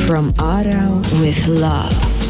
From Aarau with Love.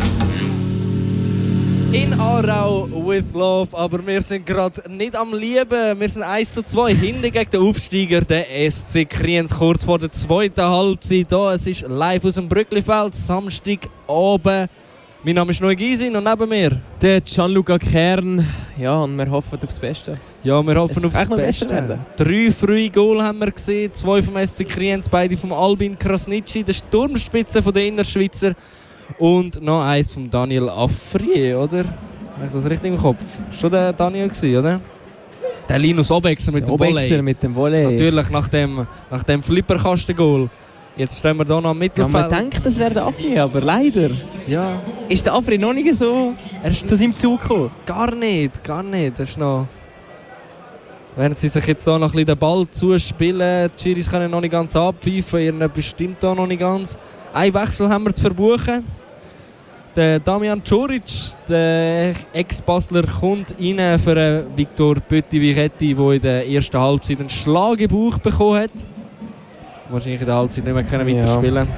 In Aarau with Love, aber wir sind gerade nicht am Lieben. Wir sind 1:2 hinten gegen den Aufsteiger, der SC Kriens, kurz vor der zweiten Halbzeit. Hier. Es ist live aus dem Brücklifeld, Samstagabend. Mein Name ist Noe Gysin und neben mir der Gianluca Kern. Ja, und wir hoffen aufs Beste. Ja, wir hoffen aufs Beste. 3 frühe Goal haben wir gesehen, 2 vom SC Kriens, beide vom Albin Krasnitschi, der Sturmspitze der Innerschweizer. Und noch eins von Daniel Afrier, oder? Habe ich das richtig im Kopf? Schon der Daniel gewesen, oder? Der Linus Obexer mit dem Volley. Mit dem Volley. Natürlich nach dem Flipperkasten-Goal. Jetzt stehen wir hier noch am Mittelfeld. Ja, man denkt, das wäre der Afri, aber leider. Ja. Ist der Afri noch nicht so zu seinem Zug gekommen? Gar nicht. Das ist noch... Während sie sich jetzt hier noch ein bisschen den Ball zuspielen, die Schiris können noch nicht ganz abpfeifen, irgendetwas stimmt da noch nicht ganz. Einen Wechsel haben wir zu verbuchen. Der Damian Čorić, der Ex-Basler, kommt rein für Victor Petit-Viretti, der in der ersten Halbzeit einen Schlag im Bauch bekommen hat. Wahrscheinlich in der Halbzeit nicht mehr weiterspielen.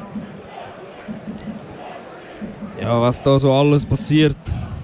Ja, was da so alles passiert.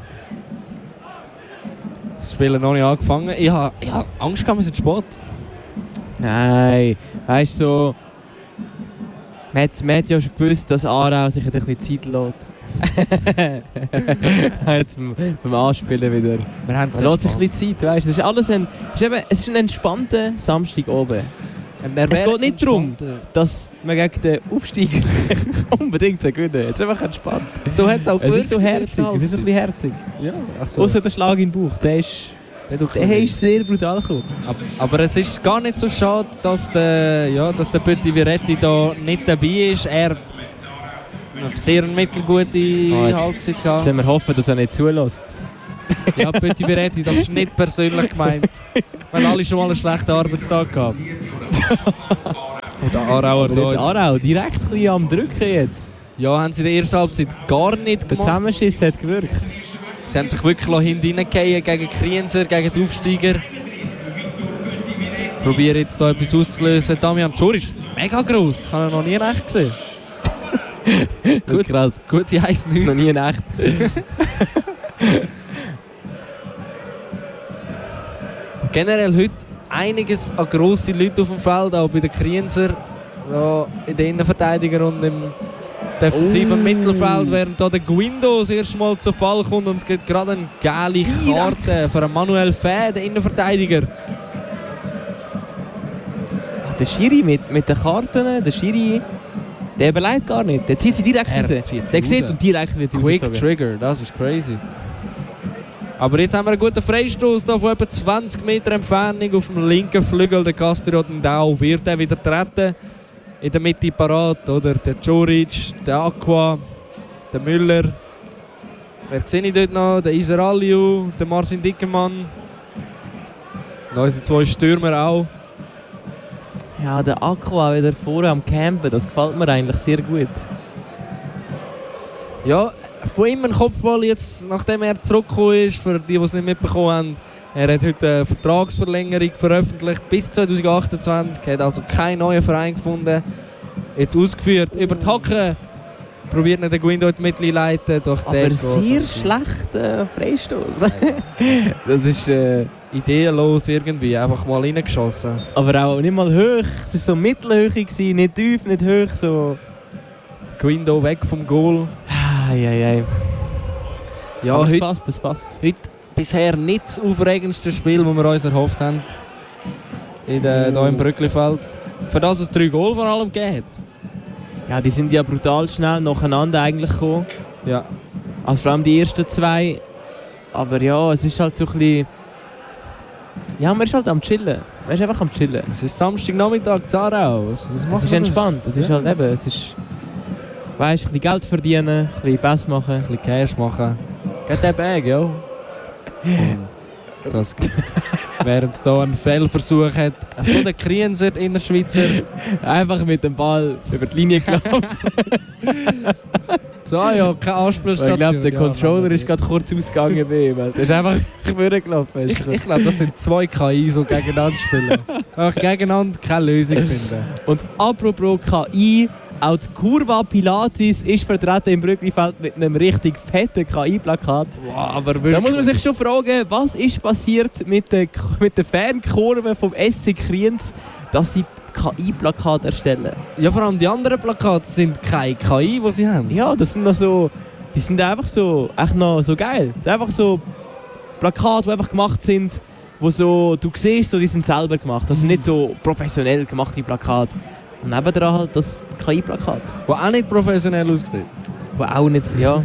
Das Spiel hat noch nicht angefangen. Ich habe Angst gehabt, wir sind spät. Nein, weißt du, so, man hat ja schon gewusst, dass Aarau sich ein bisschen Zeit lässt. Jetzt beim Anspielen wieder. Man lässt sich ein bisschen Zeit, weißt du. Es ist alles es ist ein entspannter Samstag oben. Es geht nicht darum, dass man gegen den Aufsteiger unbedingt gewinnen. Es ist einfach entspannt. So hat es auch gewirkt. Es ist so herzig. Es ist ein bisschen herzig. Ja, außer der Schlag in den Bauch, der ist sehr brutal gekommen. Aber es ist gar nicht so schade, dass der Petit-Viretti da nicht dabei ist. Er hat eine sehr mittelgute Halbzeit gehabt. Jetzt müssen wir hoffen, dass er nicht zulässt. Ja, Petit-Viretti, das ist nicht persönlich gemeint. Weil alle schon mal einen schlechten Arbeitstag gehabt. Oder Aarauer da jetzt. Aarau direkt ein bisschen am Drücken jetzt. Ja, haben sie in der ersten Halbzeit gar nicht gemacht. Der Zusammenschiss hat gewirkt. Sie haben sich wirklich hintereingefallen gegen Krienser, gegen die Aufsteiger. Ich probiere jetzt hier etwas auszulösen. Damian Čorić, mega gross, ich habe ihn noch nie in echt gesehen. Das ist krass. Gute 1,90. Noch nie in echt. Generell heute einiges an grosse Leute auf dem Feld, auch bei den Krienser, so in den Innenverteidigern und im defensiven Mittelfeld, während hier der Guindo das erste Mal zu Fall kommt und es gibt gerade eine gelbe Karte für Manuel Fäh, den Innenverteidiger. Der Schiri mit den Karten, der Schiri, der überlegt gar nicht, der zieht sie direkt raus. Der sieht und direkt wird sie Quick rausgezogen. Trigger, das ist crazy. Aber jetzt haben wir einen guten Freistoß hier von etwa 20 Meter Entfernung auf dem linken Flügel. Der Castro Dau wird er wieder treten. In der Mitte parat, oder? Der Čorić, der Aqua, der Müller. Wer sehe ich dort noch? Der Isaraliu, der Marcin Dickemann. Und unsere 2 Stürmer auch. Ja, der Aqua wieder vorne am Campen, das gefällt mir eigentlich sehr gut. Ja, von ihm ein Kopfball jetzt, nachdem er zurückgekommen ist, für die es nicht mitbekommen haben. Er hat heute eine Vertragsverlängerung veröffentlicht bis 2028, hat also keinen neuen Verein gefunden. Jetzt ausgeführt über die Hacke, probiert nicht den Guindo in die Mitte leiten. Aber sehr schlechter Freistoß. Das ist ideenlos irgendwie, einfach mal reingeschossen. Aber auch nicht mal hoch, es war so mittelhöch, nicht tief, nicht hoch. So. Guindo weg vom Goal. Ja, aber das passt. Heute bisher nicht das aufregendste Spiel, das wir uns erhofft haben. Hier im Brücklifeld. Für das es 3 Goal vor allem gegeben hat. Ja, die sind ja brutal schnell nacheinander eigentlich gekommen. Ja. Also vor allem die ersten 2. Aber ja, es ist halt so ein bisschen... Ja, man ist halt am Chillen. Man ist einfach am Chillen. Es ist Samstagnachmittag, Aarau. Es ist entspannt. Es ist halt eben... Es ist, weißt, ein bisschen Geld verdienen, ein bisschen Pass machen. Ein bisschen Cash machen. Geht der Bag, ja. Das, während es hier einen Fehlversuch hat von den Krienser in der Schweizer. Einfach mit dem Ball über die Linie gelaufen. So, ja, keine Anspielstation. Ich glaube, der Controller ist gerade kurz ausgegangen bei ihm. Der ist einfach vorgelaufen. Ich glaube, das sind 2 KI, die gegeneinander spielen. Einfach gegeneinander keine Lösung finden. Und apropos KI, auch die Curva Pilates ist vertreten im Brücklifeld mit einem richtig fetten KI-Plakat. Wow, aber wirklich. Da muss man sich schon fragen, was ist passiert mit der Fankurve vom SC Kriens, dass sie KI-Plakate erstellen. Ja, vor allem die anderen Plakate sind keine KI, die sie haben. Ja, das sind noch so, die sind einfach so, echt noch so geil. Das sind einfach so Plakate, die einfach gemacht sind, wo so, du siehst, so, die sind selber gemacht. Das sind nicht so professionell gemachte Plakate. Und nebendran halt das KI-Plakat. Die auch nicht professionell aussieht. Wo auch nicht, ja.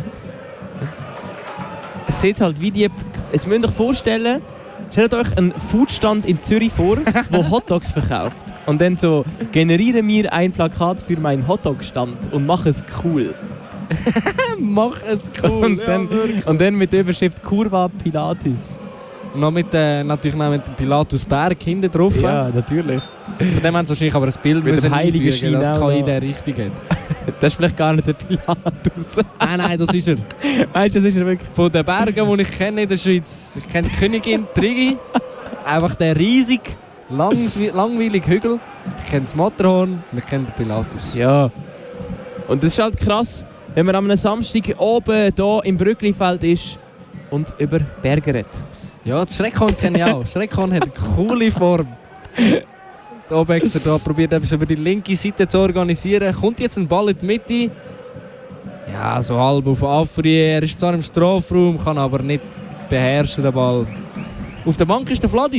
Es sieht halt wie die, es müsst euch vorstellen, stellt euch einen Foodstand in Zürich vor, der Hotdogs verkauft. Und dann so, generiere mir ein Plakat für meinen Hotdog-Stand und mach es cool. Mach es cool. Und dann mit der Überschrift Curva Pilates. Und noch natürlich noch mit dem Pilatusberg hinten drauf. Ja, natürlich. Von dem haben sie wahrscheinlich aber ein Bild mit dem heiligen einfügen, Schein dass auch KI noch. den richtig hat. Das ist vielleicht gar nicht der Pilatus. Nein, das ist er. Weißt du, das ist er wirklich. Von den Bergen, die ich kenne in der Schweiz. Ich kenne die Königin Trigi. Einfach der riesig, langweilige Hügel. Ich kenne das Matterhorn und ich kenne den Pilatus. Ja. Und das ist halt krass, wenn man am Samstag oben hier im Brücklifeld ist und über Berge redet. Ja, das Schreckhorn kenne ich auch. Schreckhorn hat eine coole Form. Der Obexer da probiert etwas über die linke Seite zu organisieren. Kommt jetzt ein Ball in die Mitte. Ja, so halb auf Afri. Er ist zwar im Strafraum, kann aber nicht beherrschen den Ball. Auf der Bank ist der Vladi.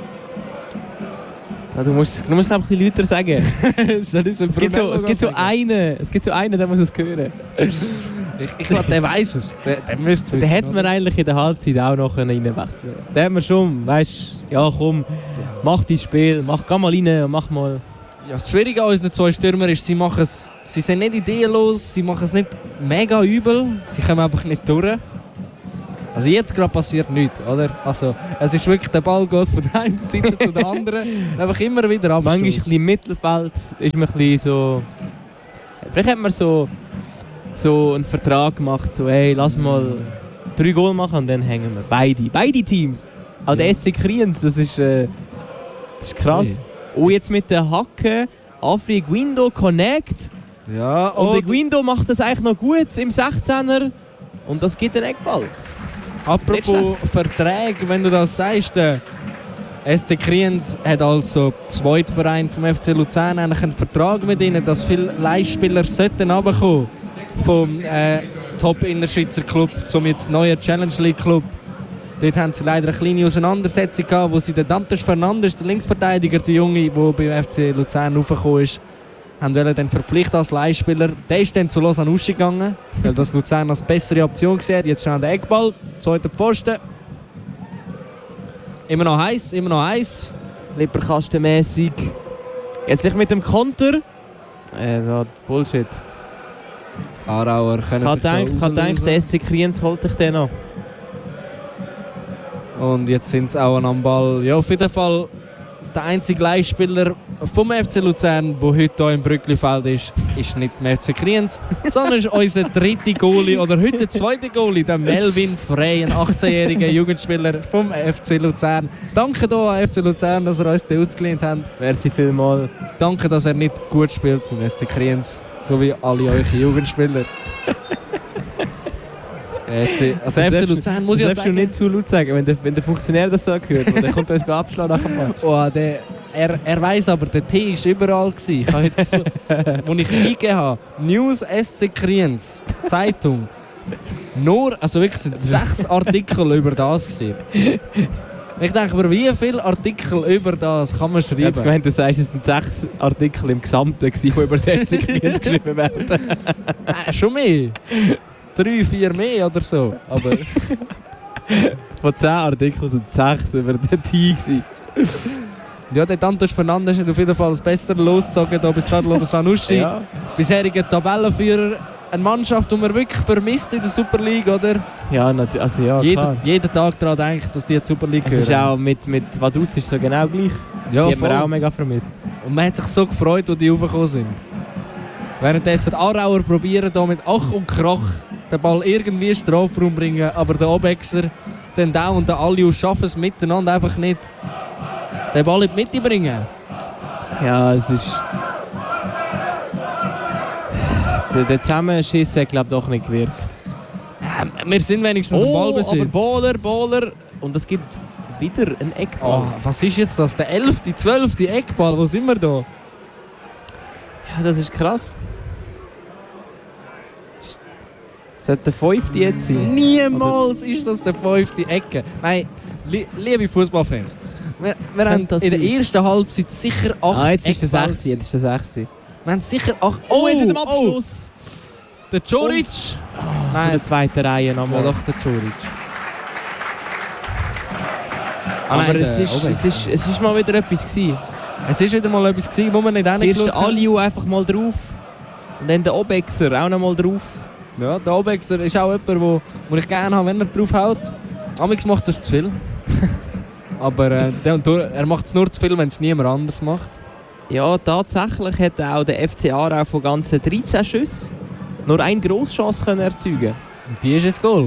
Ja, du musst noch ein bisschen lauter sagen. Es gibt so einen, der muss es hören. Ich glaube, der weiß es. Der müsste es wissen. Den hätte man eigentlich in der Halbzeit auch noch reinwechseln können. Den haben wir schon, weißt du, ja komm, mach dein Spiel, geh mal rein und mach mal. Ja, das Schwierige an unseren zwei Stürmern ist, sie sind nicht ideenlos, sie machen es nicht mega übel, sie kommen einfach nicht durch. Also jetzt gerade passiert nichts, oder? Also es ist wirklich, der Ball geht von der einen Seite zu der anderen, einfach immer wieder Abstoß. Manchmal ein bisschen im Mittelfeld ist man ein bisschen so... Vielleicht hat man so einen Vertrag gemacht, so hey, lass mal 3 Goal machen und dann hängen wir. Beide Teams. Auch der SC Kriens, das ist krass. Und jetzt mit der Hacke, Afri Guindo Connect. Ja, Und der Guindo macht das eigentlich noch gut im 16er. Und das gibt den Eckball. apropos Verträge, wenn du das sagst, der SC Kriens hat also Zweitverein vom FC Luzern eigentlich einen Vertrag mit ihnen, dass viele Leihspieler sollten runterkommen vom Top-Innerschweizer Club zum jetzt neuen Challenge League Club. Dort haben sie leider eine kleine Auseinandersetzung gehabt, wo sie den Dantes Fernandes, der Linksverteidiger, der Junge, der beim FC Luzern raufgekommen ist, haben dann verpflichtet als Leihspieler. Der ist dann zu Lausanne ausgegangen, weil das Luzern als bessere Option gesehen. Jetzt schon der Eckball, zweiter Pfosten. Immer noch heiß. Flipperkastenmässig. Jetzt nicht mit dem Konter. Bullshit. Aarauer können Ich habe gedacht, der SC Kriens holt sich den noch. Und jetzt sind sie auch am Ball. Ja, auf jeden Fall der einzige Leihspieler vom FC Luzern, der heute hier im Brücklifeld ist nicht der FC Kriens, sondern ist unser dritter Goalie oder heute der zweite Goalie, der Melvin Frey, ein 18-jähriger Jugendspieler vom FC Luzern. Danke hier an FC Luzern, dass ihr uns den ausgelehnt habt. Merci vielmals. Danke, dass er nicht gut spielt beim FC Kriens, so wie alle eure Jugendspieler. FC Luzern muss ich ja sagen. Du nicht zu laut sagen, wenn der Funktionär das da gehört, dann kommt er uns abschlagen nach dem Match. Oh, er weiss aber, der T war überall. Ich habe heute so, als ich eingegeben habe, News SC Kriens, Zeitung. Also wirklich sind 6 Artikel über das gewesen. Ich denke mir, wie viele Artikel über das kann man schreiben? Jetzt gemeint, du sagst, es sind 6 Artikel im Gesamten, die über den SC Kriens geschrieben werden. Schon mehr. 3, 4 mehr oder so. Aber von 10 Artikeln sind 6 über den Team. ja, der Dantes Fernandes hat auf jeden Fall das Bessere losgezogen hier bei Stade Sanussi. Ja. Bisheriger Tabellenführer. Eine Mannschaft, die man wirklich vermisst in der Super League, oder? Ja, natürlich. Also, ja, klar. Jeden Tag daran denkt, dass die die Super League Es ist gehören. auch mit Vaduz ist so genau gleich. Ja, die haben voll. wir auch mega vermisst. Und man hat sich so gefreut, als die raufgekommen sind. Währenddessen die Aarauer probieren hier mit Ach und Krach den Ball irgendwie in den Strafraum bringen, aber der Obexer, den Down und der Aliu schaffen es miteinander einfach nicht, den Ball in die Mitte bringen. Ja, es ist... Der Zusammenschiss hat, glaube ich, doch nicht gewirkt. Wir sind wenigstens im Ballbesitz. Aber Bowler. Und es gibt wieder einen Eckball. Oh, was ist jetzt das? Der 11., 12. Eckball? Wo sind wir da? Ja, das ist krass. Sollte der 5. jetzt sein? Niemals ist das der 5. Ecke. Nein, liebe Fußballfans. Wir haben in der ersten Halbzeit sicher 8 jetzt ist der Eckballs. 6. Jetzt ist der 6. Wir haben sicher 8... Oh, jetzt mit dem Abschluss! Der Djuric. Nein, der zweiten Reihe Ja, nochmal. doch, der Djuric. Aber es ist mal wieder etwas gewesen. Es ist wieder mal etwas gewesen, wo wir nicht Zuerst der Aliu einfach mal drauf. Und dann der Obexer auch noch mal drauf. Ja, der Obexer ist auch jemand, wo ich gerne habe, wenn er drauf haut. Amix macht das zu viel. Aber er macht es nur zu viel, wenn es niemand anders macht. Ja, tatsächlich hat auch der FC Aarau von ganzen 13 Schüssen nur eine Grosschance erzeugen. Und die ist jetzt Goal.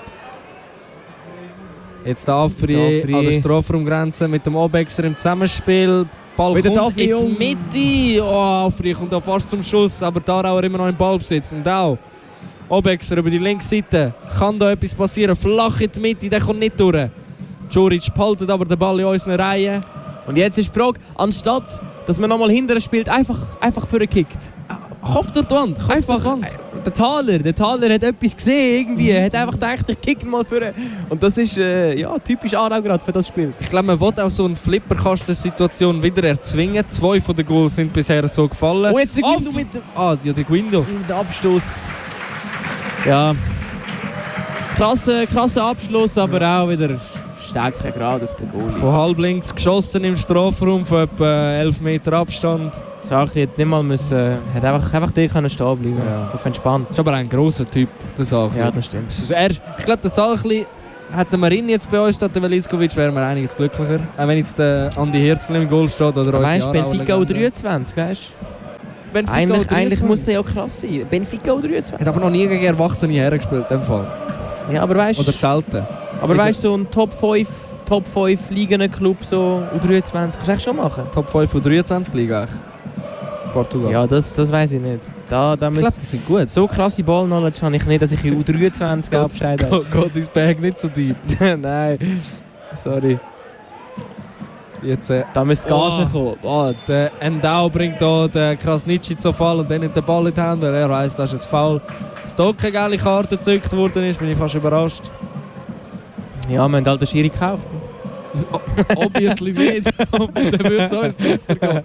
Jetzt der Afri an der Strafraumgrenze mit dem Obexer im Zusammenspiel. Ball wieder kommt in die Mitte. Oh, Afri kommt da fast zum Schuss, aber da auch immer noch im Ballbesitz. Und auch Obexer über die linke Seite. Kann da etwas passieren? Flach in die Mitte, der kommt nicht durch. Djuric behaltet aber den Ball in unseren Reihen. Und jetzt ist die Frage, anstatt dass man nochmal hinterher spielt, einfach vorgekickt. Kopf durch die Wand. Der Thaler hat etwas gesehen irgendwie. Er hat einfach gedacht, ich kicke mal vor. Und das ist typisch Aarau gerade für das Spiel. Ich glaube, man will auch so eine Flipperkasten-Situation wieder erzwingen. 2 von den Goals sind bisher so gefallen. Oh, jetzt der Guindo mit dem... der Guindo. Der Abstoß. Ja. Krasser Abschluss, aber auch wieder Stärke gerade auf den Goalie. Von halb links geschossen im Strafraum von etwa 11 Meter Abstand. Sag ich, nicht mal müssen, hat einfach dir stehen bleiben. Ja. Auf entspannt. Das ist aber ein grosser Typ, der Salchli. Ja, das stimmt. Ich glaube, der Salchli, hätte Marin jetzt bei uns statt der Velickovic, wären wir einiges glücklicher. Auch wenn jetzt der Andi Herzl im Goal steht oder unsere Weißt du, Benfica U23, weißt du? Eigentlich muss er ja krass sein. Benfica U23. Hat aber noch nie gegen Erwachsene hergespielt, in dem Fall. Ja, aber weißt du... Oder selten. Aber weißt du, so ein Top 5 Ligen-Club, so U23, kannst du echt schon machen? Top 5 von 23 Liga Portugal. Ja, das weiß ich nicht. Ich glaube, die sind gut. So krasse Ball-Knowledge habe ich nicht, dass ich in U23 abscheide. Geht ins Bag nicht so deep. Nein, sorry. Jetzt, da müsste Gas kommen. Oh, der Endau bringt hier den Krasnitschi zu Fall und dann nimmt den Ball in die Hände, weil er weiss, das ist ein Foul. Dass da keine gelbe Karte gezückt worden ist, bin ich fast überrascht. Ja, wir haben halt den Schiri gekauft. Obviously nicht. Dann würde es uns besser gehen.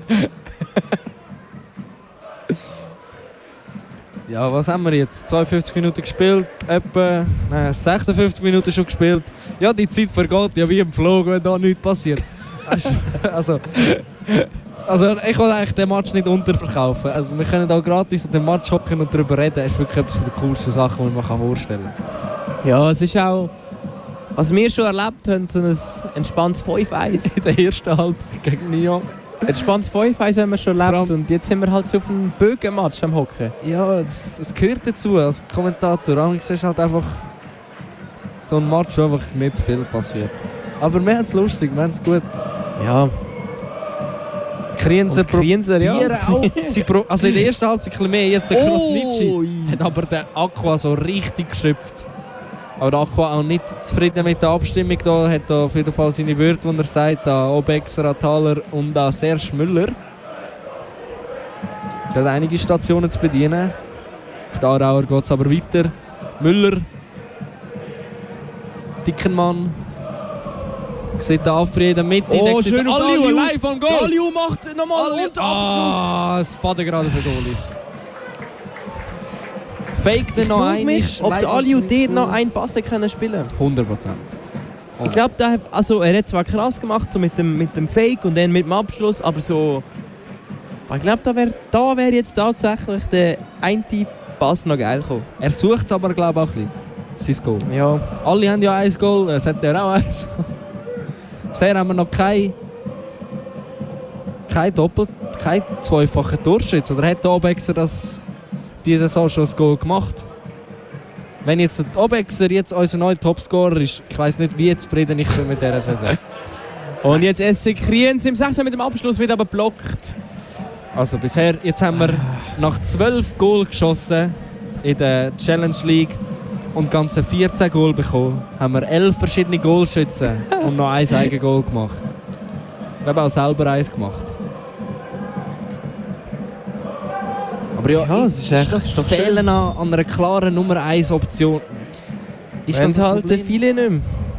Ja, was haben wir jetzt? 52 Minuten gespielt, etwa 56 Minuten schon gespielt. Ja, die Zeit vergeht ja wie im Flug, wenn da nichts passiert. Also ich will eigentlich den Match nicht unterverkaufen. Also wir können auch gratis an dem Match hocken und darüber reden. Das ist wirklich etwas der coolsten Sachen, die man vorstellen kann. Ja, es ist auch... Was wir schon erlebt haben, so ein entspanntes 5-1. In der ersten Halbzeit gegen Nyon. Ein entspanntes 5-1 haben wir schon erlebt und jetzt sind wir halt so auf einem Bögenmatch am Hocken. Ja, es gehört dazu als Kommentator. Amigs ist halt einfach so ein Match, wo einfach nicht viel passiert. Aber wir haben es lustig, wir haben es gut. Ja. Krienser, ja. Auch. Also in der ersten Halbzeit ein bisschen mehr. Jetzt der Krasnitschi hat aber den Aqua so richtig geschöpft. Aber der Aqua auch nicht zufrieden mit der Abstimmung. Da hat er auf jeden Fall seine Wörter, die er sagt, an Obexer, an Thaler und an Serge Müller. Er hat einige Stationen zu bedienen. Auf der Aarauer geht es aber weiter. Müller. Dickenmann. Sieht der Afri in der Mitte. Oh, schön auf Aliu live am Goal. Aliu macht nochmal unter Abschluss. Das Faden gerade für Goalie. Fake den noch ein. Ob der Aliu dort noch einen Pass können spielen 100%. Ich glaube, er hat zwar krass gemacht so mit dem Fake und dann mit dem Abschluss, aber so... Ich glaube, da wär jetzt tatsächlich der eine Pass noch geil gekommen. Er sucht es aber, glaube ich, auch ein bisschen. Sein Goal. Ja. Alle haben ja ein Goal, es hat er auch eins. Bisher haben wir noch kein zweifachen Torschütz. Oder hat der Obexer diese Saison schon das Goal gemacht? Wenn jetzt der Obexer jetzt unser neuer Topscorer ist, ich weiss nicht, wie zufrieden ich bin mit dieser Saison. Und jetzt SC Kriens im 16 mit dem Abschluss wird aber blockt. Also bisher, jetzt haben wir nach 12 Goal geschossen in der Challenge League und ganze 14 Goal bekommen. Haben wir 11 verschiedene Goalschützen und noch ein Eigengoal gemacht. Ich habe auch selber eins gemacht. Aber ja, es ist echt das Fehlen an einer klaren Nummer 1 Option. Ist das das halt Problem? viele nicht mehr.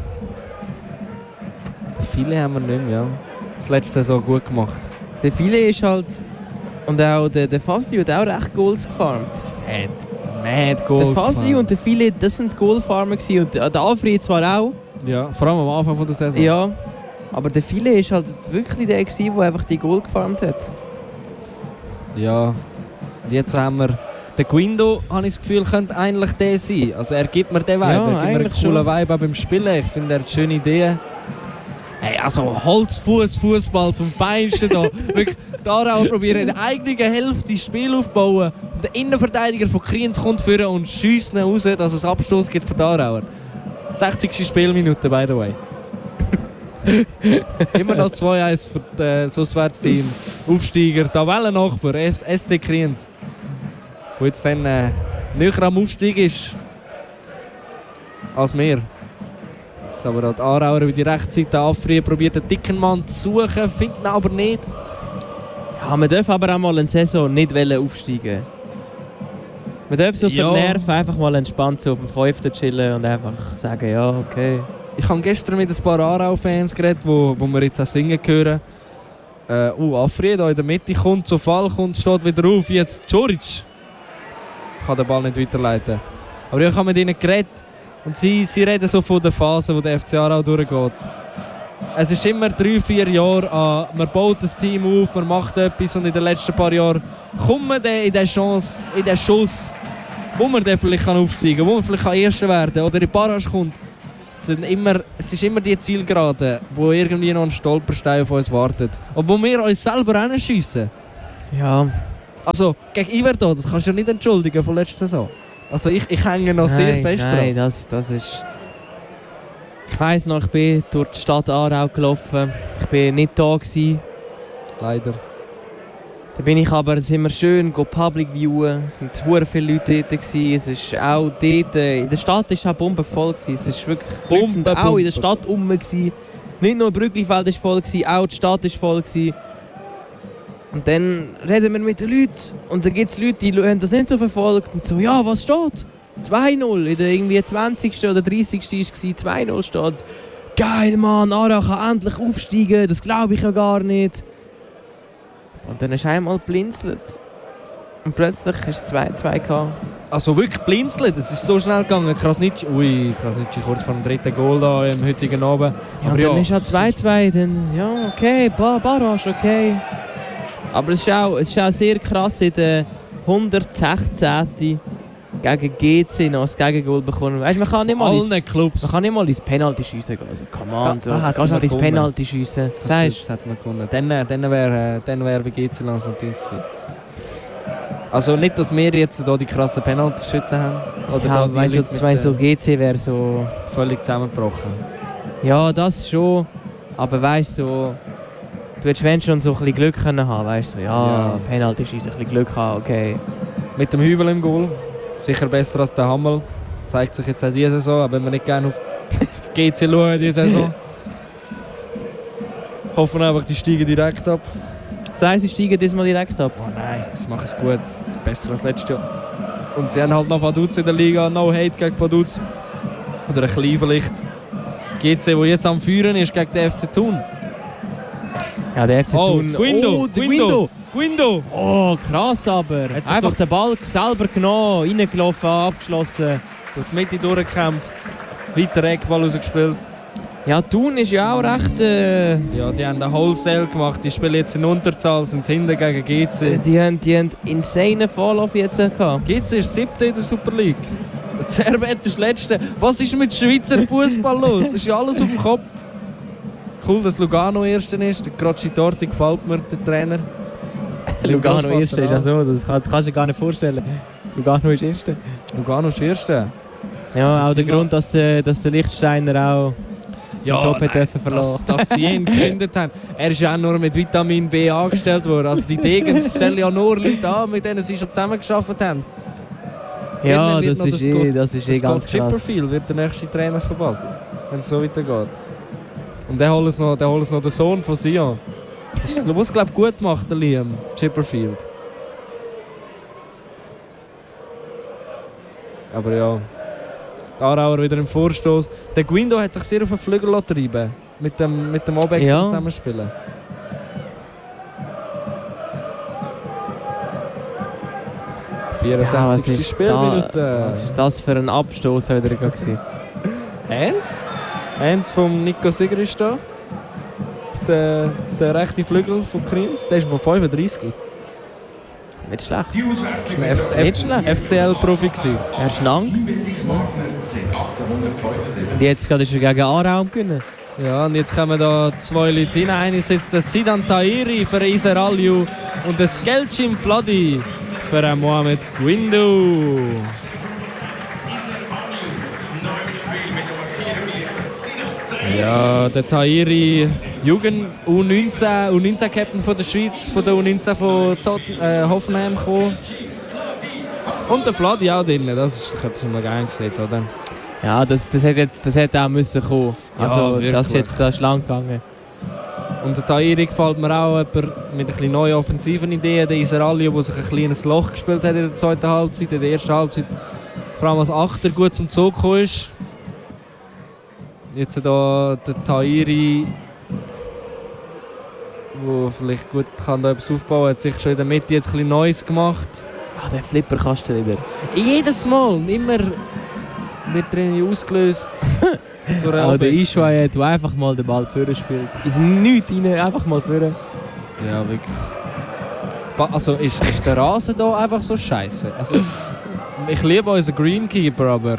Viele haben wir nicht mehr, ja. Das letzte Saison gut gemacht. Der viele ist halt... Und auch der Fasli hat auch recht Goals gefarmt. Mad Goal. Der Fasli und der viele, das sind Goalfarmer gewesen. Und der Alfred zwar auch. Ja, vor allem am Anfang von der Saison. Ja. Aber der viele ist halt wirklich der gewesen, der einfach die Goal gefarmt hat. Ja. Und jetzt haben wir... Der Guindo, habe ich das Gefühl, könnte eigentlich der sein. Also er gibt mir den Vibe. Ja, Er gibt mir einen eigentlich coolen schon. Vibe auch beim Spielen. Ich finde, er hat schöne Ideen. Hey, also Holzfußball vom Feinsten da. Wirklich, die Aarauer probieren in der eigenen Hälfte das Spiel aufzubauen. Der Innenverteidiger von Kriens kommt führen und schiesst ihn raus, dass es Abstoß gibt für die Aarauer. 60. Spielminute, by the way. Immer noch 2-1 für das Auswärtsteam. Aufsteiger, Tabellennachbar, SC Kriens. Wo jetzt dann näher am Aufstieg ist als wir. Jetzt aber auch die Aarauer über die Rechtsseite Afri probiert den dicken Mann zu suchen, findet ihn aber nicht. Ja, man darf aber auch mal eine Saison nicht aufsteigen. Man darf so für Ja. die Nerven einfach mal entspannt so auf dem 5. chillen und einfach sagen, ja, okay. Ich habe gestern mit ein paar Aarau-Fans geredet, wo wir jetzt auch singen hören. Afri da in der Mitte kommt, zu Fall kommt, steht wieder auf, jetzt Djuric. Ich kann den Ball nicht weiterleiten. Aber ich habe mit ihnen geredet und sie reden so von der Phase, wo der FC Aarau durchgeht. Es ist immer 3-4 Jahre an, man baut das Team auf, man macht etwas und in den letzten paar Jahren kommt man dann in den Schuss, wo man dann vielleicht aufsteigen kann, wo man vielleicht Erster werden kann oder in die Barrage kommt. Es ist immer die Zielgerade, wo irgendwie noch ein Stolperstein auf uns wartet. Und wo wir uns selber hinschiessen. Ja. Also, gegen Iverdo, das kannst du ja nicht entschuldigen von letzter Saison. Also ich hänge noch sehr fest dran. Nein, das ist... Ich weiss noch, ich bin durch die Stadt Aarau gelaufen. Ich war nicht da gewesen. Leider. Da bin ich aber, sind wir schön Public viewen. Es waren sehr viele Leute dort gewesen. Es ist auch dort, in der Stadt war es auch bombenvoll gewesen. Es ist wirklich, die Leute sind auch in der Stadt rum gewesen. Nicht nur Brücklifeld war voll gewesen, auch die Stadt war voll gewesen. Und dann reden wir mit den Leuten und dann gibt es Leute, die haben das nicht so verfolgt und so, ja, was steht? 2-0, in der irgendwie 20. oder 30. war 2-0 steht. Geil, Mann, Aarau kann endlich aufsteigen, das glaube ich ja gar nicht. Und dann hast du einmal blinzelt. Und plötzlich hast du 2-2 gehabt. Also wirklich blinzelt, es ist so schnell gegangen. Krasnitschi kurz vor dem dritten Goal da im heutigen Abend. Ja, aber dann ist halt 2-2, dann, ja, okay, Barrage, okay. Aber es ist auch sehr krass, in der 116. gegen GC noch das Gegengoal bekommen. Weißt, man kann nicht mal ins Penalty schiessen gehen. Also, come on, so. Kannst halt ins Penalty schiessen. Das hat man gewonnen. Dann wäre bei GC Lanz und Tissi. Also nicht, dass wir jetzt hier die krassen Penalty-Schützen haben. Oder ja, da die weil so GC wäre so... völlig zusammengebrochen. Ja, das schon. Aber weißt du, so, du hättest schon so ein bisschen Glück können haben. Weißt du, so, ja, Penalty schiessen, ein bisschen Glück haben, okay. Mit dem Hübel im Goal. Sicher besser als der Hammel. Zeigt sich jetzt auch diese Saison, aber wenn wir nicht gerne auf GC schauen diese Saison. Hoffen einfach, die steigen direkt ab. Das heisst, sie steigen diesmal direkt ab? Oh nein, das machen sie gut. Das ist besser als letztes Jahr. Und sie haben halt noch Vaduz in der Liga. No hate gegen Vaduz. Oder ein klein vielleicht. GC, der jetzt am Führen ist gegen den FC Thun. Ja, der FC Thun. Guindo! Oh, krass aber. Einfach den Ball selber genommen, reingelaufen, abgeschlossen. Durch die Mitte durchgekämpft. Weiter Eckball rausgespielt. Ja, Thun ist ja auch recht... Ja, die haben einen Wholesale gemacht. Die spielen jetzt in Unterzahl, sind hinten gegen GC. Die haben insane Vorlauf jetzt gehabt. GC ist 7. in der Super League. Der Servet ist Letzte. Was ist mit Schweizer Fußball los? Ist ja alles auf dem Kopf. Cool, dass Lugano Erster ist. Der Croci Torti gefällt mir, der Trainer. Lugano Erster ist ja so, das kannst du dir gar nicht vorstellen. Lugano ist Erster. Lugano ist Erster. Ja, auch der Grund, dass der Lichtsteiner auch seinen Job dürfen verlassen. Dass sie ihn gekündigt haben. Er ist ja auch nur mit Vitamin B angestellt worden. Also die Degens stellen ja nur Leute an, mit denen sie schon zusammengearbeitet haben. Ja, Wird das noch ist ganz krass. Chipperfield wird der nächste Trainer von Basel, wenn es so weitergeht. Und der holt es noch den Sohn von Sion. Was glaube ich gut macht, der Liam Chipperfield. Aber ja, die Aarauer wieder im Vorstoß. Der Guindo hat sich sehr auf den Flügel treiben mit dem Obex zusammenspielen. Ja, was Spielminute. Was ist das für ein Abstoß wieder gewesen? Eins vom Nico Sigrist da. Der rechte Flügel von Kriens. Der ist von 35. Nicht schlecht. Das war ein FCL-Profi. Er ist lang. Und jetzt gerade ist er gegen Aarau gewinnen. Ja, und jetzt kommen da zwei Leute rein. Einer sitzt der Sidan Tahiri für Iser Aliu und der Skelcim Fladi für Mohamed Guindo. Ja, der Tahiri, Jugend U19-Captain von der Schweiz, von der U19 von Hoffenheim gekommen. Und der Fladi auch drin, das ist etwas, was man gerne sieht, oder? Ja, das hätte auch müssen kommen. Also, ja, das ist jetzt da lang gegangen. Und der Tahiri gefällt mir auch jemand mit ein bisschen neuen offensiven Ideen. Der Israeli, der sich ein kleines Loch gespielt hat in der zweiten Halbzeit, in der ersten Halbzeit vor allem als Achter gut zum Zug gekommen ist. Jetzt da der Tahiri, der vielleicht gut kann da etwas aufbauen, hat sich schon in der Mitte jetzt ein bisschen Neues gemacht. Ah, der Flipper kannst du wieder. Jedes Mal, immer wird drin ausgelöst. Aber der Ishwaye, der einfach mal den Ball vorne spielt. Ist nichts rein, einfach mal vorne. Ja, wirklich. Also ist der Rasen hier einfach so scheiße? Also, ich liebe unseren Greenkeeper, aber...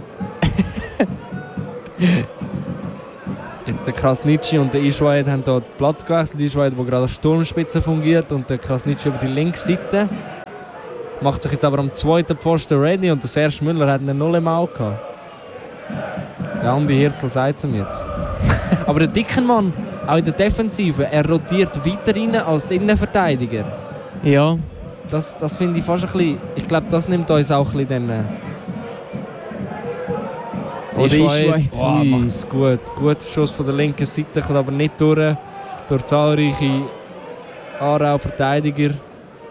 Jetzt der Krasnitschi und der Ishwaye haben hier den Platz gewechselt. Der Ishwaye, der gerade als Sturmspitze fungiert, und der Krasnitschi über die linke Seite. Macht sich jetzt aber am zweiten Pfosten ready und der Serge Müller hat ihn noch im Auge gehabt. Der Andi Hirzel sagt es ihm jetzt. Aber der Dickenmann, auch in der Defensive, er rotiert weiter rein als Innenverteidiger. Ja. Das finde ich fast ein bisschen... Ich glaube, das nimmt uns auch ein bisschen den... Ishwaye macht es gut. Guter Schuss von der linken Seite, kommt aber nicht durch zahlreiche Aarau-Verteidiger.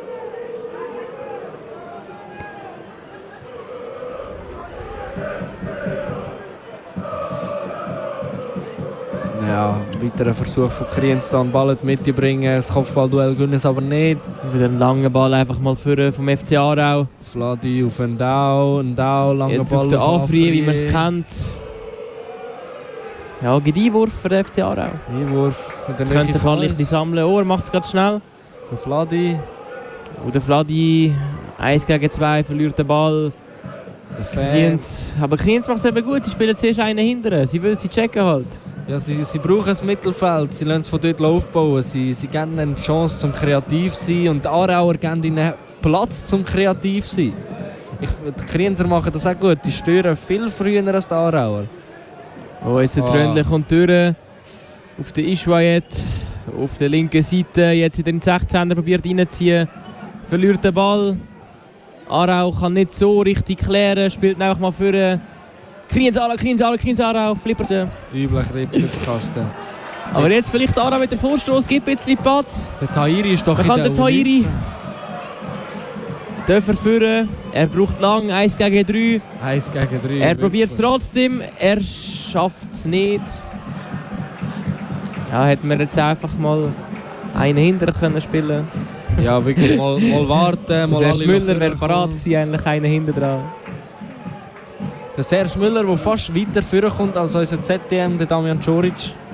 Ja, weiterer Versuch von Kriens, den Ball in die Mitte bringen. Das Kopfballduell gewinnen es aber nicht. Wieder einen langen Ball einfach mal führen vom FC Aarau. Fladi auf Ndau, langer jetzt Ball auf den Afri, wie man es kennt. Ja, gibt Einwurf für den FC Aarau. Einwurf. Jetzt können sich alle ein bisschen sammeln. Oh, er macht es gerade schnell. Für Fladi. Und der Fladi, 1 gegen 2, verliert den Ball. Kriens, aber Kriens macht es eben gut. Sie spielen zuerst einen hinterher. Sie wollen sie checken halt. Ja, sie brauchen das Mittelfeld, sie lassen es von dort aufbauen. Sie geben ihnen die Chance zum kreativ zu sein und die Aarauer geben ihnen Platz zum kreativ zu sein. Die Krienser machen das auch gut, die stören viel früher als die Aarauer. Oh, jetzt der Tröndler kommt durch. Auf den Ishwaye, auf der linken Seite, jetzt in den 16er probiert reinzuziehen. Verliert den Ball. Aarau kann nicht so richtig klären, spielt einfach mal für Kriens Aarau, flippert. Üblich Kasten. Aber jetzt vielleicht Aarau mit dem Vorstoß, gibt ein bisschen Platz. Der Tahiri ist doch in der Tahiri dürfen führen. Er braucht lang, 1 gegen 3. 1 gegen 3. Er probiert es trotzdem, er schafft es nicht. Ja, hätten wir jetzt einfach mal einen hinterher können spielen. Ja, wirklich mal warten. Mal Serge Müller wäre parat gewesen, eigentlich einen hinter dran. Der Serge Müller, der fast weiter vorkommt als unser ZDM, der Damian Čorić.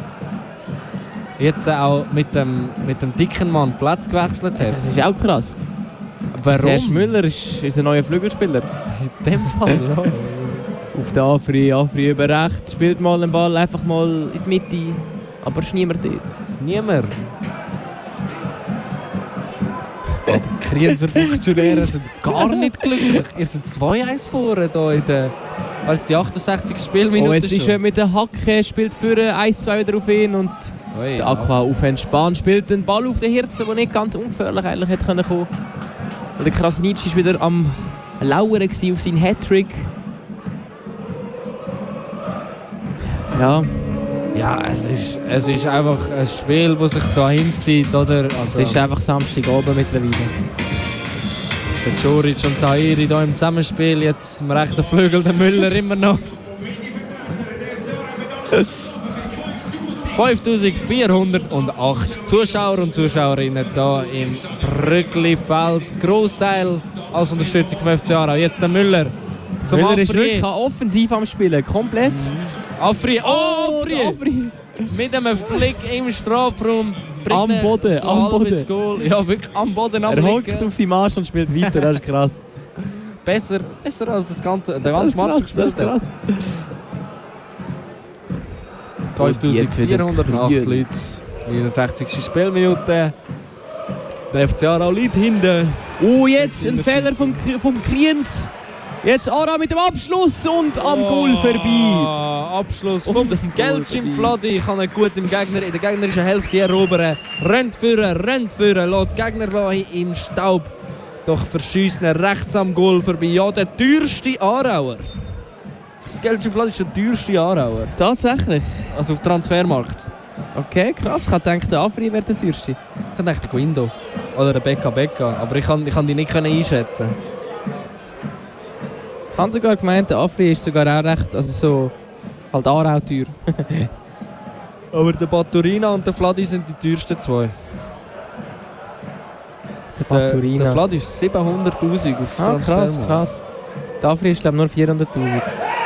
Jetzt auch mit dem dicken Mann Platz gewechselt hat. Das ist auch krass. Warum? Serge Müller ist ein neuer Flügelspieler. In dem Fall, ja. Auf der Afri über rechts, spielt mal den Ball einfach mal in die Mitte. Aber es ist niemand dort. Niemand. Krienser Funktionäre sind gar nicht glücklich. Ihr seid 2-1 vorne hier in der... Was ist die 68. Spielminute es ist mit der Hacke, spielt für 1-2 wieder auf ihn und der Aqua auf Entspann spielt den Ball auf den Hirzen, der nicht ganz ungefährlich eigentlich hätte kommen können. Der Krasnitsch war wieder am Lauern auf seinen Hattrick. Ja. Ja, es ist einfach ein Spiel, das sich da hinzieht, oder? Also, Es ist einfach Samstagabend mittlerweile. der Djuric und Tahiri hier im Zusammenspiel, jetzt am rechten Flügel der Müller immer noch. 5408 Zuschauer und Zuschauerinnen hier im Brücklifeld. Grossteil als Unterstützung vom FC Aarau. Jetzt der Müller. Zum Müller ist Afri. wirklich offensiv am Spielen, komplett. Afri. Oh, Afri! Afri. Mit einem Flick im Strafraum. Am Boden, am Boden. Goal. Ja, wirklich am Boden. Er hockt auf seinem Arsch und spielt weiter, das ist krass. Besser als der ganze Match gespielt hat. Krass. 5408 Leute. 69. Spielminute. Der FC Aarau liegt hinten. Jetzt ein Fehler vom Kriens. Jetzt Aarau mit dem Abschluss und am Goal vorbei. Abschluss vom Gelcin Vladi. Kann er gut in der gegnerischen Hälfte erobern. Rennt führen, lässt die Gegner im Staub. Doch verschießt er rechts am Goal vorbei. Ja, der teuerste Aarauer. Das Gelcin Vladi ist der teuerste Aarauer. Tatsächlich? Also auf Transfermarkt. Okay, krass. Ich hätte gedacht, der Afri wäre der teuerste. Ich dachte der Guindo. Oder der Becca. Aber ich kann die nicht einschätzen. Ich habe sogar gemeint, der Afri ist sogar auch recht, also so, halt Aarau teuer. Aber der Baturina und der Vladi sind die teuersten zwei. Der Baturina. Der Vladi ist 700'000 auf Transfermarkt. Krass. Der Afri ist glaube ich nur 400'000.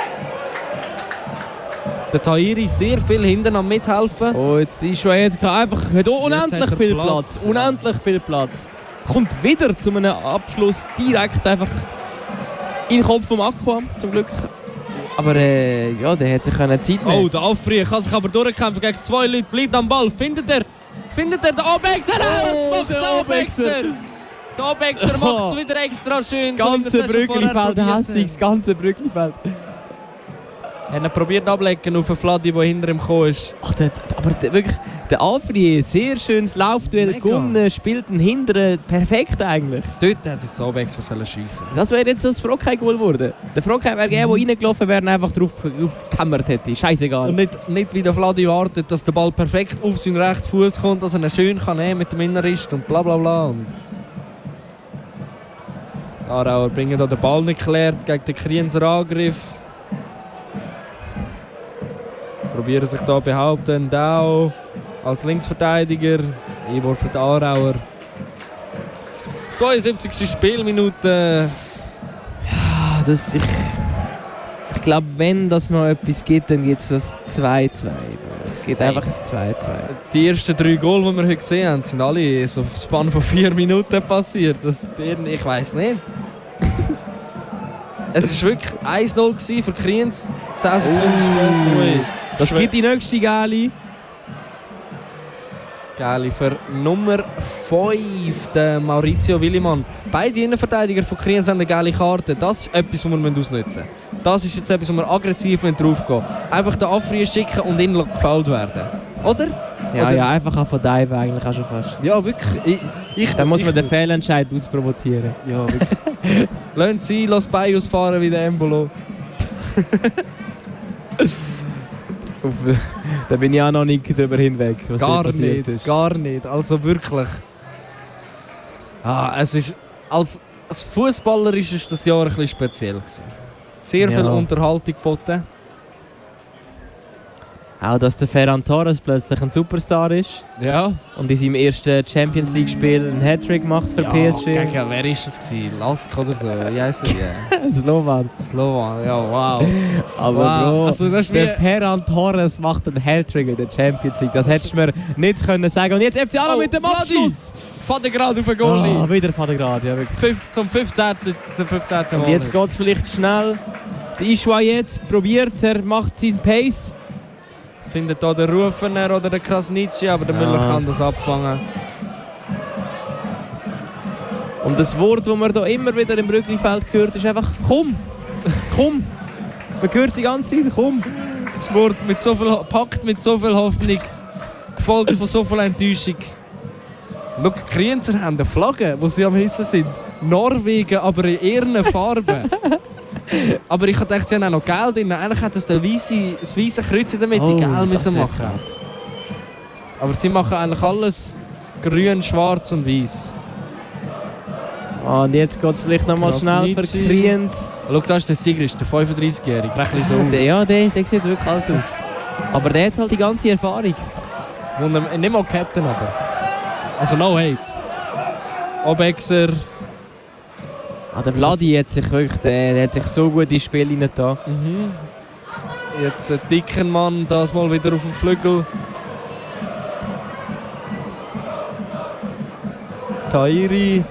Der Tahiri sehr viel hinten am Mithelfen. Oh, jetzt ist schon einfach unendlich viel Platz. Unendlich viel Platz. Kommt wieder zu einem Abschluss direkt einfach in den Kopf vom Aqua, zum Glück. Aber ja, der hat sich keine Zeit mehr. Oh, der Afri kann sich aber durchkämpfen gegen zwei Leute. Bleibt am Ball. Findet er den Abexer? Oh, der Abexer! Der Abexer macht es wieder extra schön. Das ganze Brücklifeld, hässig, das ganze Brücklifeld. Er hat probiert ablecken auf einen Vladi, der hinter ihm gekommen ist. Ach, wirklich, der Alfred, sehr schönes Laufduell gewonnen, spielt einen hinteren perfekt eigentlich. Dort hätte jetzt Abexer schiessen. Das wäre jetzt so das Frockheim-Goal geworden. Der Frockheim wäre der reingelaufen wäre, einfach drauf gekämmert hätte. Scheißegal. Und nicht wie der Vladi wartet, dass der Ball perfekt auf seinen rechten Fuß kommt, dass er ihn schön kann nehmen mit dem Innenrist und bla bla bla. Und die Aarauer bringen da den Ball nicht geklärt gegen den Krienser Angriff. Probieren sich hier behaupten. Dau als Linksverteidiger. Einwurf für die Aarauer. 72. Spielminute. Ja, ich glaube, wenn das noch etwas gibt, dann gibt es das 2-2. Es gibt einfach ein 2-2. Die ersten 3 Goal, die wir heute gesehen haben, sind alle so auf Spanne von 4 Minuten passiert. Ich weiss nicht. Es war wirklich 1-0 für Kriens. 10 Sekunden später. Das gibt die nächste Gali. Gali für Nummer 5, der Maurizio Willimann. Beide Innenverteidiger von Kriens haben eine geile Karte. Das ist etwas, was wir ausnutzen müssen. Das ist jetzt etwas, wo wir aggressiv draufgehen. Einfach den Afri schicken und ihn gefoult werden. Oder? Ja, einfach auch von diven eigentlich auch schon fast. Ja, wirklich. Dann muss man den Fehlentscheid ausprovozieren. Ja, wirklich. Lasst sie, lasst bei ausfahren wie der Embolo. Da bin ich auch noch nicht drüber hinweg. Was Gar nicht. Also wirklich. Es ist, als Fußballer ist das Jahr ein bisschen speziell gewesen. Sehr viel Unterhaltung geboten. Auch, dass der Ferran Torres plötzlich ein Superstar ist. Ja. Und in seinem ersten Champions League-Spiel einen Hattrick macht für PSG. Gegen wer war das? Lask oder so? Wie heisst er? Slovan, ja, wow. Aber wow. Bro, also, das der Ferran Torres macht einen Hattrick in der Champions League. Das hättest du mir nicht können sagen. Und jetzt FC Aarau mit dem Abschluss. Vatergrad auf den Goalie. Wieder Vatergrad, ja wirklich. Zum 15. Und jetzt geht es vielleicht schnell. Der Ishwa jetzt probiert es, er macht seinen Pace. Findet hier den Rufener oder den Krasnitschi, aber der Müller kann das abfangen. Und das Wort, das man hier immer wieder im Brücklifeld hört, ist einfach «Komm! Komm!» Man hört es die ganze Zeit «Komm!» Das Wort packt mit so viel Hoffnung, gefolgt von so viel Enttäuschung. Schau, die Krienzer haben eine Flagge, wo sie am Hissen sind. Norwegen, aber in ihren Farben. Aber ich dachte, sie haben auch noch Geld drin. Eigentlich hätte das weiße Kreuz in der Mitte Geld müssen machen. Krass. Aber sie machen eigentlich alles grün, schwarz und weiß. Und jetzt geht es vielleicht noch mal schnell für Kriens. Schau, da ist der Sigrist, der 35-Jährige. Recht so aus. Ja, der sieht wirklich alt aus. Aber der hat halt die ganze Erfahrung. Und nicht mal Captain, aber. Also no hate. Obexer. Der Vladi hat sich wirklich, der hat sich so gut ins Spiel reingetan. Jetzt ein dicker Mann, das mal wieder auf dem Flügel. Tairi.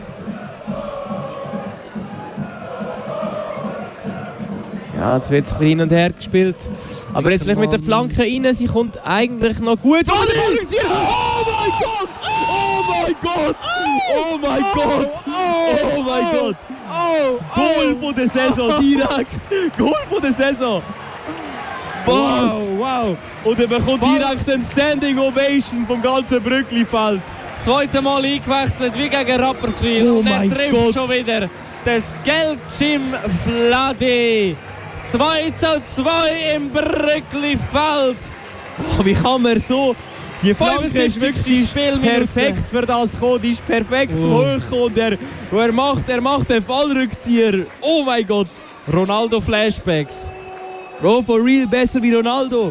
Ja, jetzt wird es ein bisschen hin und her gespielt. Aber jetzt vielleicht mit der Flanke rein, sie kommt eigentlich noch gut. Oh mein Gott! Oh mein Gott! Oh mein Gott! Oh mein Gott! Goal von der Saison, direkt! Goal von der Saison! Wow! Und er bekommt direkt eine Standing Ovation vom ganzen Brücklifeld. Zweite Mal eingewechselt, wie gegen Rapperswil. Oh und er mein trifft Gott. schon wieder das Gelcim Vladi. 2:2 im Brücklifeld. Oh, wie kann man so... Die Flanke ist wirklich Spielminute. perfekt für das gekommen. Die ist perfekt hoch und er macht den Fallrückzieher. Oh mein Gott. Ronaldo Flashbacks. Bro, for real, besser wie Ronaldo.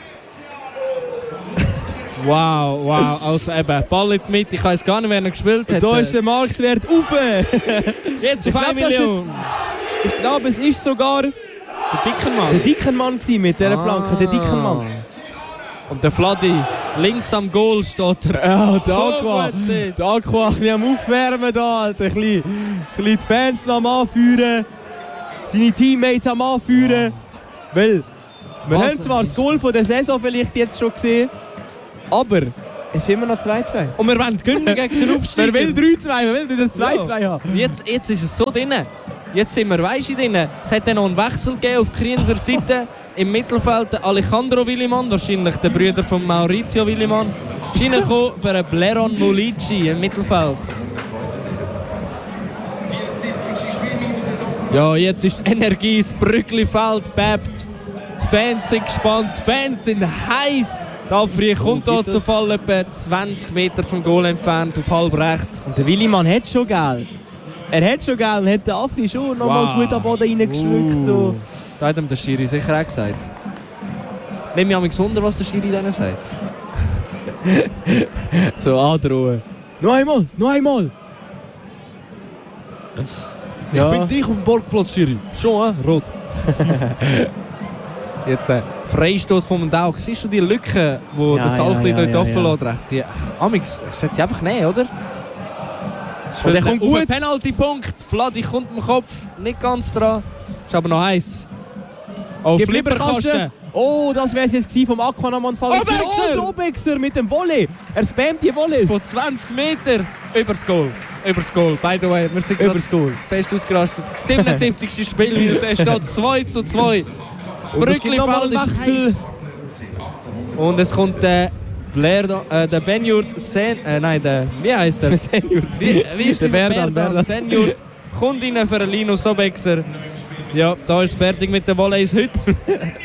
Wow. Also eben, Ball in die Mitte. Ich weiss gar nicht, wer er gespielt hat. Da ist der Marktwert rauf. Jetzt auf 1 Million. Ich glaube, es ist sogar der Der Dickermann. Dickermann mit dieser Flanke. Der Dickermann. Und der Vladi, links am Goal steht er. Ja, So Aqua. gut dort. Der Aqua ein bisschen am Aufwärmen da. Alter. Ein bisschen die Fans noch am Anführen. Seine Teammates am Anführen. Weil wir haben zwar das Goal von der Saison vielleicht jetzt schon gesehen, aber es ist immer noch 2:2. Und wir wollen gewinnen gegen den Aufstieg. Wer will 3:2, wer will das 2:2 haben? Jetzt ist es so drin. Jetzt sind wir drin. Es hat dann noch einen Wechsel gegeben auf Krienzer Seite. Im Mittelfeld der Alejandro Willimann, wahrscheinlich der Bruder von Maurizio Willimann. Ist reingekommen für einen Bleron Mulici im Mittelfeld. Ja, jetzt ist die Energie, das Brücklifeld bebt. Die Fans sind gespannt, die Fans sind heiß. Da früh kommt da zu Fall etwa 20 Meter vom Goal entfernt, auf halb rechts. Und der Willimann hat schon Geld. Er hat schon Geld und hat den Affi schon noch mal gut am Boden reingeschrückt. So. Da hat ihm der Schiri sicher auch gesagt. Nimm mich an Wunder, was der Schiri denen sagt. So androhen. Noch einmal! Ja. Ich finde dich auf dem Borgplatz, Schiri. Schon, rot. Jetzt Freistoß vom Daug. Siehst du die Lücke, die der Salchli dort offen lässt? Ja. Amix, ich setze sie einfach nehmen, oder? Und der kommt gut. Auf den Penalty-Punkt. Vladi kommt im Kopf, nicht ganz dran. Ist aber noch heiß. Oh, Flipperkasten. Oh, das wäre es jetzt gewesen vom Aquanamann Fall. Obexer! Oh, Obexer mit dem Volley. Er spammt die Volleys. Von 20 Meter übers Goal. Übers Goal, by the way. Wir sind Übers Goal. fest ausgerastet. 77. Spielminute, es steht 2:2. Das Brücklifeld ist heiß. Und es kommt der Benjurt wie heisst der? Senjurt. Wie ist Der der Berdan. Senjurt kommt rein für Linus Obexer. Ja, da ist fertig mit den Volleys heute.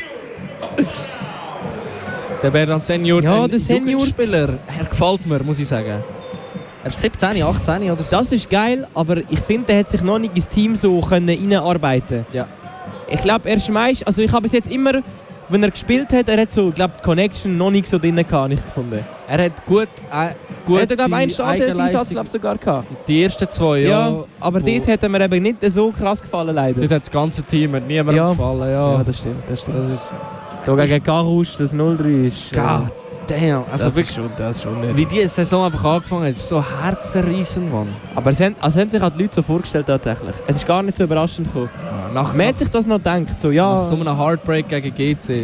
Der Berdan Senjurt, Ja, ein der Senjurt. Jugendspieler. Er gefällt mir, muss ich sagen. Er ist 17, 18 oder so. Das ist geil, aber ich finde, er hat sich noch nicht ins Team so reinarbeiten. Ja. Ich glaube, er schmeißt, also ich habe bis jetzt immer, wenn er gespielt hat, er hat so, glaube die Connection noch nicht so drin gehabt, habe ich gefunden. Er hat gut Er hat, glaube einen Startelf-Einsatz sogar gehabt. Die ersten zwei, ja. Aber dort hat er mir eben nicht so krass gefallen, leider. Dort hat das ganze Team hat niemandem gefallen, ja. Ja, das stimmt. Das ist... Da gegen Garusch, das 0:3 ist... God damn. Also das wirklich, ist schon nicht. wie diese Saison einfach angefangen hat, ist so herzzerreißend, Mann. Aber es haben sich halt die Leute so vorgestellt tatsächlich. Es ist gar nicht so überraschend gekommen. Man hat sich das noch gedacht, so ja... Nach so einem Heartbreak gegen GC.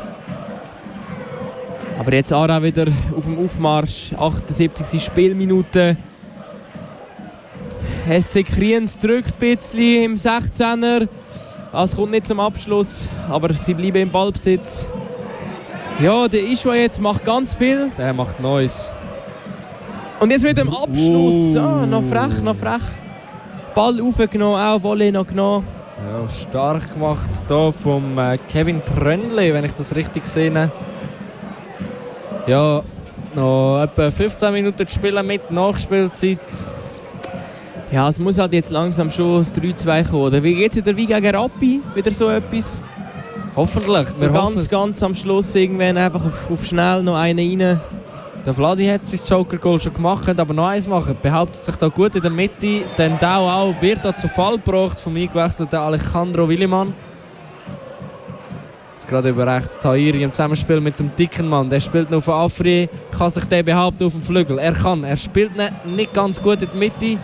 Aber jetzt Aarau wieder auf dem Aufmarsch, 78. Spielminute. SC Kriens drückt ein bisschen im 16er. Es kommt nicht zum Abschluss, aber sie bleiben im Ballbesitz. Ja, der Ishwayet macht ganz viel. Der macht Neues. Und jetzt mit dem Abschluss. Noch frech. Ball aufgenommen, auch Volley noch genommen. Ja, stark gemacht hier vom Kevin Tröndli, wenn ich das richtig sehe. Ja, noch etwa 15 Minuten zu spielen mit Nachspielzeit. Ja, es muss halt jetzt langsam schon das 3-2 kommen. Oder wie geht es wieder wie gegen Rappi? Wieder so etwas? Hoffentlich. So ganz am Schluss irgendwann einfach auf schnell noch einen rein. Der Vladi hat sein Joker-Goal schon gemacht, aber noch eins machen. Behauptet sich da gut in der Mitte. Dann auch wird da zu Fall gebracht vom eingewechselten Alejandro Willimann. Jetzt gerade über rechts Tahiri im Zusammenspiel mit dem dicken Mann. Der spielt noch auf Afri, kann sich der behaupten auf dem Flügel. Er spielt nicht ganz gut in der Mitte.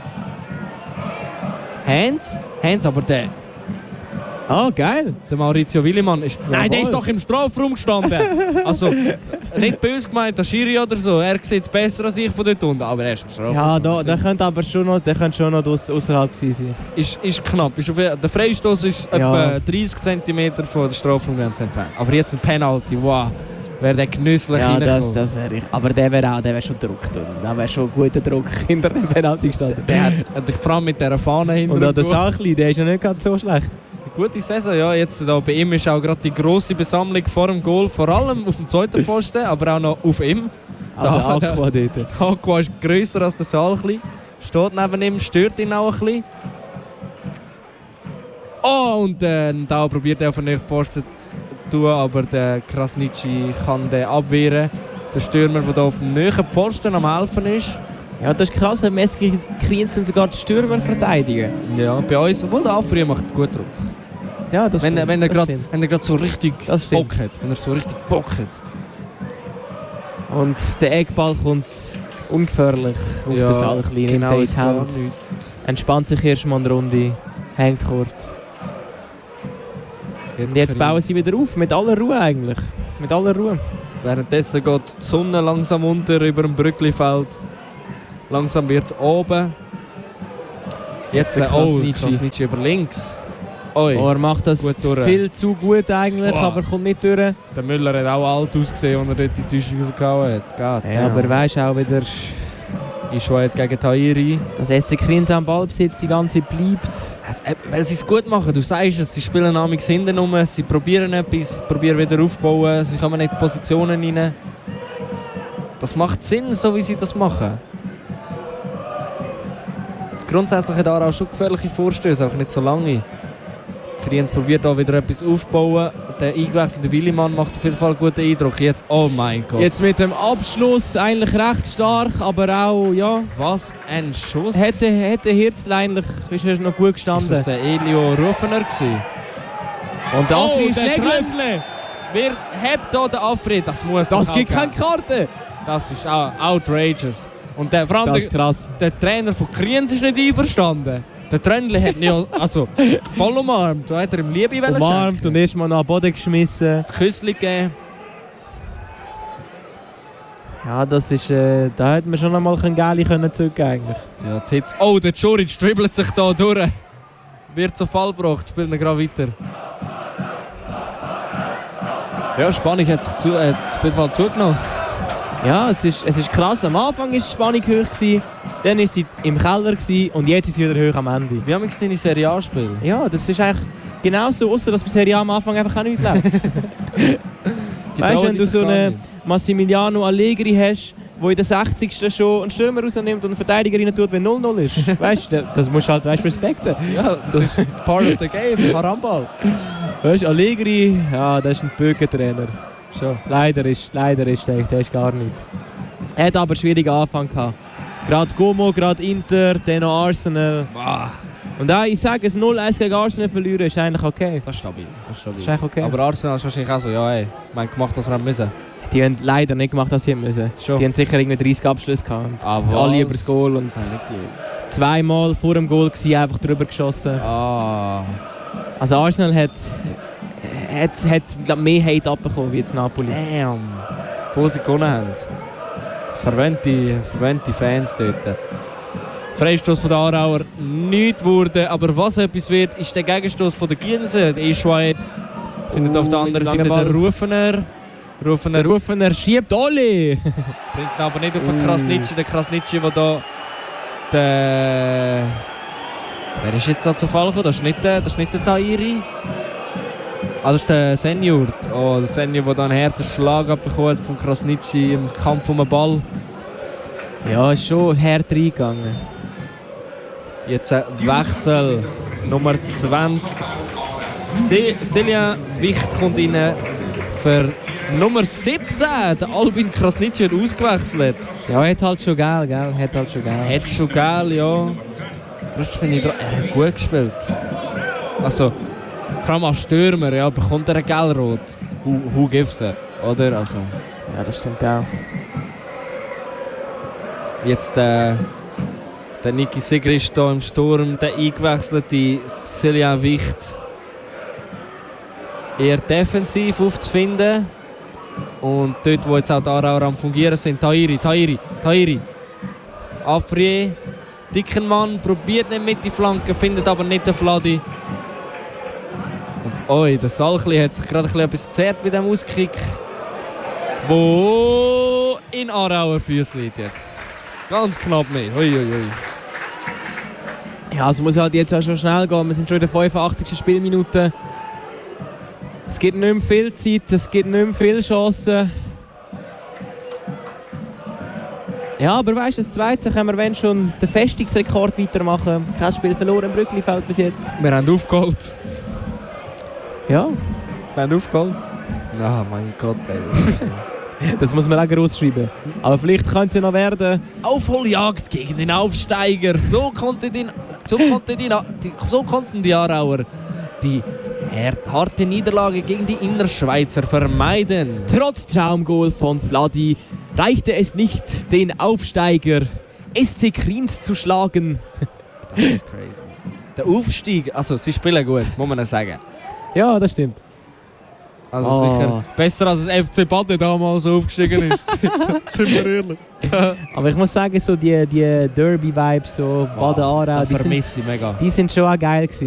Hans, aber der. Ah, geil. Der Maurizio Willimann ist... Nein, der ist doch im Strafraum gestanden. Also, nicht böse gemeint, der Schiri oder so. Er sieht es besser als ich von dort unten, aber er ist im Strafraum. Ja, der könnte aber schon noch außerhalb sein. Ist knapp. Der Freistoß ist etwa 30 cm von der Strafraumgrenze entfernt. Aber jetzt ein Penalty, wow. Wäre der genüsslich reingekommen. Das wäre ich. Aber der wäre schon Druck drin. Da wäre schon ein guter Druck hinter dem Penalty gestanden. Der hat vor allem mit dieser Fahne hinter. Und auch der Sachli, der ist ja nicht gerade so schlecht. Gute Saison, ja. Jetzt da bei ihm ist auch gerade die grosse Besammlung vor dem Goal, vor allem auf dem zweiten Pfosten, aber auch noch auf ihm. Der Aqua dort. Der Aqua ist grösser als der Salchli. Steht neben ihm, stört ihn auch ein bisschen. Oh, und da probiert er von nicht Pfosten zu tun, aber der Krasniqi kann den abwehren. Der Stürmer, der hier auf dem nächsten Pfosten am Helfen ist. Ja, das ist krass, im SC Kriens sind sogar die Stürmer verteidigen. Ja, bei uns, obwohl der Afri macht gut Druck. Ja, das wenn er gerade so richtig Bock hat. Und der Eckball kommt ungefährlich auf den Salchli. Genau, nimmt in die Hand. Entspannt sich erstmal eine Runde, hängt kurz. Und jetzt bauen sie wieder auf, mit aller Ruhe eigentlich. Mit aller Ruhe. Währenddessen geht die Sonne langsam unter über dem Brücklifeld. Langsam wird es oben. Jetzt Krasniqi über links. Er macht das viel zu gut eigentlich, aber kommt nicht durch. Der Müller hat auch alt ausgesehen, als er dort die Täuschung rausgehauen hat. Ja, aber weisst auch wieder... Ishwayet gegen Tahiri. Dass SC Kriens am Ballbesitz die ganze Zeit bleibt. Weil sie es gut machen, du sagst es, sie spielen amigs hinten rum, sie probieren etwas, probieren wieder aufbauen, sie kommen nicht in Positionen rein. Das macht Sinn, so wie sie das machen. Grundsätzlich hat er auch schon gefährliche Vorstöße, auch nicht so lange. Kriens probiert da wieder etwas aufzubauen. Der eingewechselte Willimann macht auf jeden Fall einen guten Eindruck. Jetzt, oh mein Gott. Jetzt mit dem Abschluss eigentlich recht stark, aber auch, ja... Was ein Schuss. Hätte Hirzel eigentlich, ist er noch gut gestanden. Ist das der Elio Rufener gewesen? Und der Afri der Tröndli! Wer hebt hier den Afri? Das muss das gibt keine Karte! Das ist outrageous. Und das ist krass. Der Trainer von Kriens ist nicht einverstanden. Der Tröndli hat ihn also voll umarmt. So hat er ihm Liebe umarmt schenken. Und erstmal nach den Boden geschmissen. Das Küssli gegeben. Ja, das ist... da hätten wir schon einmal ein Geli zurückgeben eigentlich. Ja, die Hits. Oh, der Djuric dribbelt sich da durch. Wird zu Fall gebracht, spielt ihn gerade weiter. Ja, Spannung hat sich auf jeden Fall zugenommen. Ja, es ist krass. Am Anfang war die Spannung hoch, dann war sie im Keller und jetzt ist sie wieder hoch am Ende. Wie haben wir deine Serie A-Spiel? Ja, das ist eigentlich genauso, außer dass bei Serie A am Anfang einfach auch nichts läuft. Weißt du, wenn du so einen Massimiliano Allegri hast, der in der 60. schon einen Stürmer rausnimmt und einen Verteidiger rein tut, wenn 0-0 ist. Weißt du, das musst du halt respekten. Ja, das ist part of the game, Harambal. Weißt du, Allegri, ja, das ist ein Bögentrainer. Schon. Leider ist der ist gar nicht. Er hat aber einen schwierigen Anfang gehabt. Gerade Como, gerade Inter, dann noch Arsenal. Wow. Und auch, ich sage, ein 0-1 gegen Arsenal verlieren ist eigentlich okay. Das ist stabil. Das ist eigentlich okay. Aber Arsenal ist wahrscheinlich auch so, ja ey, man gemacht, was wir haben müssen. Die haben leider nicht gemacht, was sie müssen. Schon. Die haben sicher irgendwie 30 Abschlüsse gehabt. Alle über das Goal. Und zweimal vor dem Goal war einfach drüber geschossen. Also Arsenal hat glaub, mehr Hate abbekommen wie jetzt Napoli. Damn. Bevor sie gewonnen haben. Verwöhnte Fans dort. Freistoß von den Aarauer nicht wurde. Aber was etwas wird, ist der Gegenstoß von der Giense. Der Eschweit findet auf der anderen Seite den Rufener. Der Rufener schiebt Oli! Bringt ihn aber nicht auf den Krasnitschi. Der Krasnitschi, der da... Wer ist jetzt da zu Fall gekommen? Das ist nicht der Tahiri. Ah, das ist der Senior. Oh, der Senior, der da einen harten Schlag abbekommt von Krasnitschi im Kampf um den Ball. Ja, ist schon hart reingegangen. Jetzt ein Wechsel. Nummer 20. Selja Wicht kommt rein für Nummer 17. Der Albin Krasnitschi hat ausgewechselt. Ja, hat halt schon geil, gell? Hat schon geil, ja. Das finde ich, er hat gut gespielt. Also, vor allem als Stürmer, ja, bekommt er ein Gelrot. Who gives er, oder? Also. Ja, das stimmt auch. Jetzt der Niki Sigrist hier im Sturm, der eingewechselte Selja Wicht. Eher defensiv aufzufinden. Und dort, wo jetzt auch die Aarauer am Fungieren sind, Tahiri. Afrier, Dickenmann, probiert nicht mit die Flanke, findet aber nicht den Fladi. Und der Salchli hat sich gerade etwas gezerrt bei diesem Auskick, wo in Aarauer Füße liegt jetzt. Ganz knapp mehr. Ui. Ja, es muss halt jetzt auch schon schnell gehen. Wir sind schon in der 85. Spielminute. Es gibt nicht mehr viel Zeit, es gibt nicht mehr viele Chancen. Ja, aber weißt du, das Zweite können wir wenn schon den Festungsrekord weitermachen. Kein Spiel verloren im Brücklifeld bis jetzt. Wir haben aufgeholt. Ja. Wir haben aufgeholt. Ah, mein Gott, ey. Das muss man auch groß schreiben. Aber vielleicht könnte es ja noch werden. Aufholjagd gegen den Aufsteiger. So konnten die Aarauer die harte Niederlage gegen die Innerschweizer vermeiden. Trotz Traumgoal von Vladi reichte es nicht, den Aufsteiger SC Kriens zu schlagen. Das ist crazy. Der Aufstieg, also sie spielen gut, muss man sagen. Ja, das stimmt. Also sicher besser als das FC Baden damals aufgestiegen ist. Sind wir ehrlich. Aber ich muss sagen, so die Derby-Vibes, so Baden-Aarau, die sind schon auch geil gewesen.